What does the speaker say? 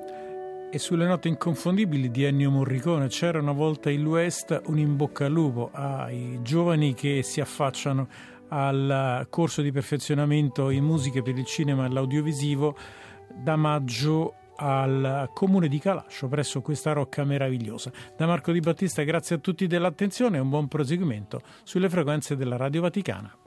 E sulle note inconfondibili di Ennio Morricone, C'era una volta il West, un in bocca al lupo ai giovani che si affacciano al corso di perfezionamento in musiche per il cinema e l'audiovisivo da maggio al comune di Calascio presso questa rocca meravigliosa. Da Marco Di Battista grazie a tutti dell'attenzione e un buon proseguimento sulle frequenze della Radio Vaticana.